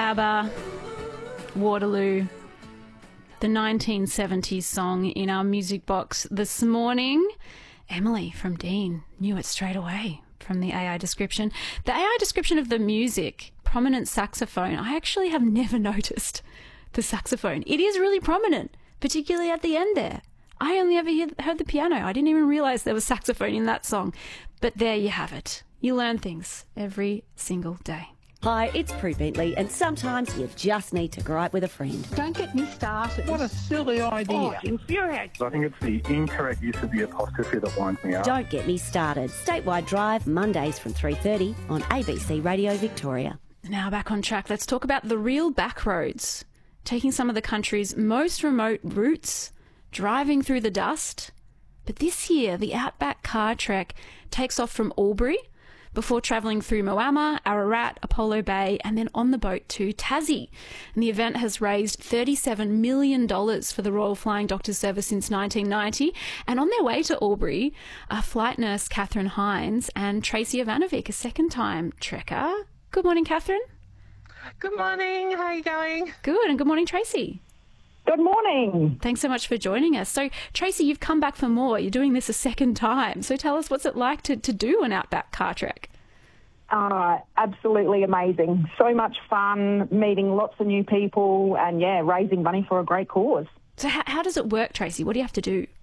ABBA, Waterloo, the 1970s song in our music box this morning. Emily from Dean knew it straight away from the AI description. The AI description of the music, prominent saxophone, I actually have never noticed the saxophone. It is really prominent, particularly at the end there. I only ever heard the piano. I didn't even realise there was saxophone in that song. But there you have it. You learn things every single day. Hi, it's Prue Bentley, and sometimes you just need to gripe with a friend. Don't get me started. What a silly idea. Oh, infuriating. I think it's the incorrect use of the apostrophe that winds me up. Don't get me started. Statewide Drive, Mondays from 3:30 on ABC Radio Victoria. Now back on track, let's talk about the real back roads. Taking some of the country's most remote routes, driving through the dust. But this year, the Outback Car Trek takes off from Albury before travelling through Moama, Ararat, Apollo Bay, and then on the boat to Tassie. And the event has raised $37 million for the Royal Flying Doctor Service since 1990. And on their way to Albury are flight nurse Catherine Hines and Tracy Ivanovic, a second-time trekker. Good morning, Catherine. Good morning. How are you going? Good, and good morning, Tracy. Good morning. Thanks so much for joining us. So, Tracy, you've come back for more. You're doing this a second time. So tell us, what's it like to do an Outback Car Trek? Absolutely amazing. So much fun, meeting lots of new people and, raising money for a great cause. So how does it work, Tracy? What do you have to do?